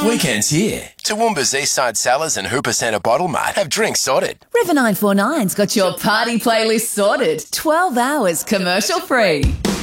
Weekends here. Toowoomba's Eastside Cellars and Hooper Centre Bottle Mart have drinks sorted. River 949's got your party playlist sorted. 12 hours commercial free.